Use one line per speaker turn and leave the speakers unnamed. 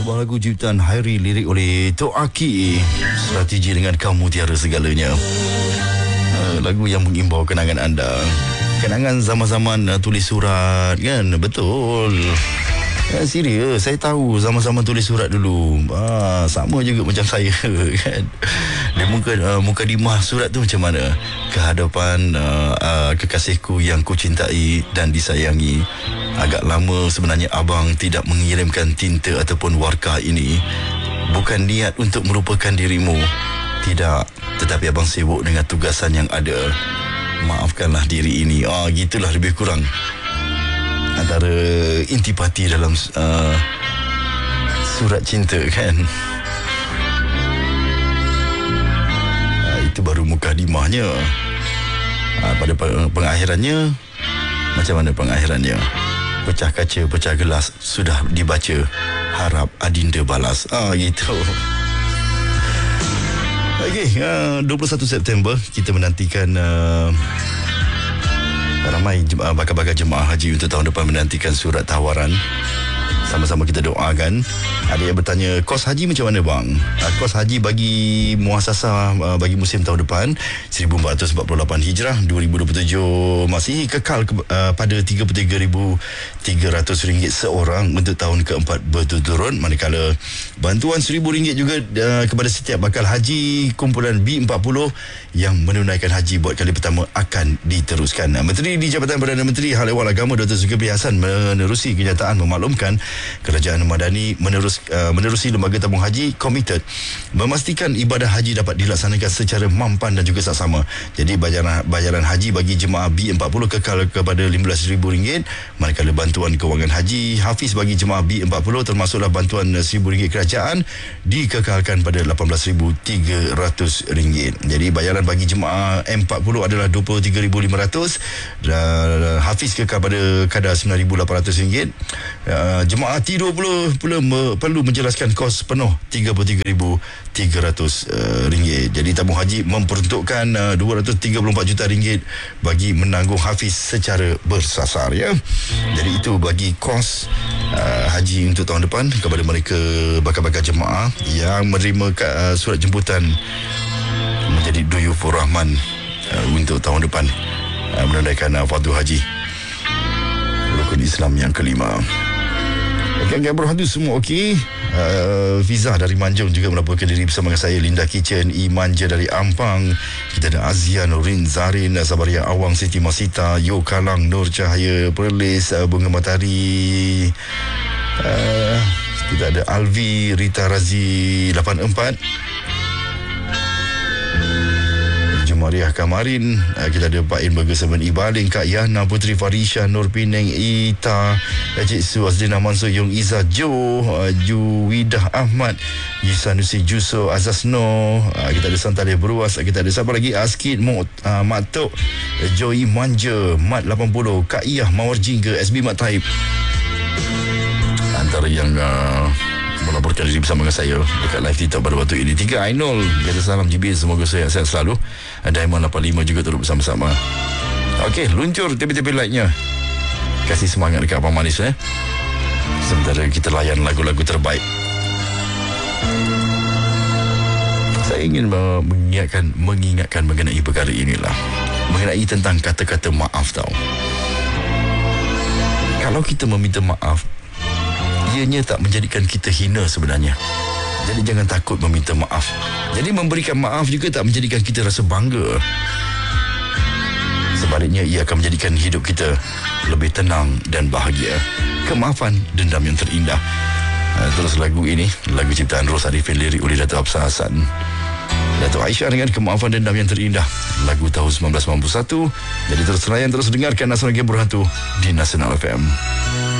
Sebuah lagu ciptaan Hairi, lirik oleh Tok Aki. Strategi dengan kamu tiada segalanya. Lagu yang mengimbau kenangan anda. Kenangan zaman-zaman tulis surat, kan? Betul. Serius, saya tahu zaman-zaman tulis surat dulu. Sama juga macam saya, kan? Di mukadimah surat tu macam mana? Kehadapan kekasihku yang ku cintai dan disayangi. Agak lama sebenarnya abang tidak mengirimkan tinta ataupun warkah ini. Bukan niat untuk merupakan dirimu. Tidak, tetapi abang sibuk dengan tugasan yang ada. Maafkanlah diri ini. Gitulah lebih kurang antara intipati dalam surat cinta, kan? Itu baru mukadimahnya. Pada pengakhirannya, macam mana pengakhirannya? Pecah kaca, pecah gelas sudah dibaca. Harap adinda balas. Gitu. Okey, 21 September kita menantikan ramai bakal-bakal jemaah haji untuk tahun depan menantikan surat tawaran. Sama-sama kita doakan. Ada yang bertanya, kos haji macam mana bang? Kos haji bagi muasasah bagi musim tahun depan 1448 Hijrah 2027 masih kekal pada RM33,300 seorang untuk tahun keempat berturut-turut, manakala bantuan RM1,000 juga kepada setiap bakal haji kumpulan B40 yang menunaikan haji buat kali pertama akan diteruskan. Menteri di Jabatan Perdana Menteri Hal Ehwal Agama Dr. Zulkifli Hasan menerusi kenyataan memaklumkan Kerajaan Madani menerusi lembaga tabung haji komited memastikan ibadah haji dapat dilaksanakan secara mampan dan juga saksama. Jadi bayaran haji bagi jemaah B40 kekal kepada RM15,000, manakala bantuan kewangan haji Hafiz bagi jemaah B40 termasuklah bantuan RM1,000 kerajaan dikekalkan pada RM18,300. Jadi bayaran bagi jemaah M40 adalah RM23,500 dan Hafiz kekal pada kadar RM9,800. Jemaah T20 pula perlu menjelaskan kos penuh RM33,300. Jadi tabung haji memperuntukkan RM234 juta bagi menanggung Hafiz secara bersasar, ya. Jadi itu bagi kos haji untuk tahun depan kepada mereka bakal-bakal jemaah yang menerima surat jemputan menjadi Duyufur Rahman untuk tahun depan menunaikan fardu haji rukun Islam yang kelima. Geng-geng berhantu semua okey. Fiza dari Manjung juga melaporkan diri bersama dengan saya. Linda Kitchen, Imanja dari Ampang. Kita ada Azia, Nurin, Zarin, Sabaria Awang, Siti Masita, Yo Kalang, Nur Cahaya, Perlis, Bunga Matahari. Kita ada Alvi, Rita Razi 84, Mariah Kamarin. Kita ada Pak In Burger 7 Ibaling, Kak Yana, Putri Farisha, Nur Pineng, Ita, Cik Su, Azlina Mansur, Yung Iza, Jo, Juwidah Ahmad, Yusanusi Juso, Azaz No. Kita ada Santaleh Beruas. Kita ada siapa lagi? Askid, Mak Tok, Joy Manja, Mat 80, Kak Iyah, Mawar Jingga, SB Mat Taib. Antara yang melaporkan diri bersama dengan saya dekat live TikTok pada waktu ini. 3 Ainul, kata salam JB, semoga sehat selalu. Diamond 85 juga turut bersama-sama. Okey, luncur tepi-tepi like-nya. Kasih semangat dekat Abang Manis, sementara kita layan lagu-lagu terbaik. Saya ingin mengingatkan mengenai perkara inilah, mengenai tentang kata-kata maaf, tau. Kalau kita meminta maaf, ianya tak menjadikan kita hina sebenarnya. Jadi jangan takut meminta maaf. Jadi memberikan maaf juga tak menjadikan kita rasa bangga. Sebaliknya, ia akan menjadikan hidup kita lebih tenang dan bahagia. Kemaafan, dendam yang terindah. Terus lagu ini, lagu ciptaan Ros Arifin, lirik oleh Dato' Absar Hasan, Dato' Aisyah dengan Kemaafan, Dendam yang Terindah, lagu tahun 1991. Jadi terus layan, terus dengarkan Nasional Game Berhantu di Nasional FM.